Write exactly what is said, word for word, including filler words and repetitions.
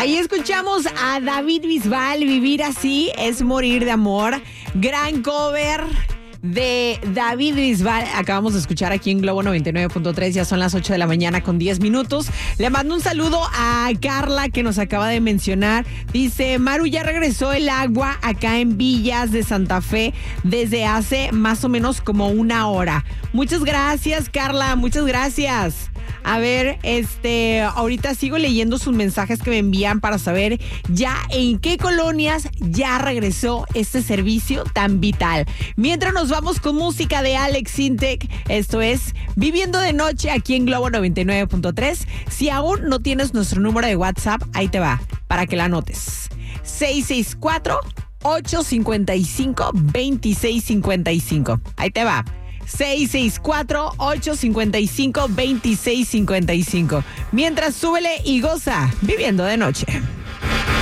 Ahí escuchamos a David Bisbal, Vivir así es morir de amor. Gran cover de David Bisbal. Acabamos de escuchar aquí en Globo noventa y nueve punto tres. Ya son las ocho de la mañana con diez minutos. Le mando un saludo a Carla, que nos acaba de mencionar. Dice, Maru, ya regresó el agua acá en Villas de Santa Fe desde hace más o menos como una hora. Muchas gracias, Carla. Muchas gracias. A ver, este, ahorita sigo leyendo sus mensajes que me envían para saber ya en qué colonias ya regresó este servicio tan vital. Mientras nos vamos con música de Alex Sintek, esto es Viviendo de Noche aquí en Globo noventa y nueve punto tres. Si aún no tienes nuestro número de WhatsApp, ahí te va, para que la anotes. seis seis cuatro, ocho cinco cinco, dos seis cinco cinco. Ahí te va. seis seis cuatro, ocho cinco cinco, dos seis cinco cinco. Mientras, súbele y goza Viviendo de Noche.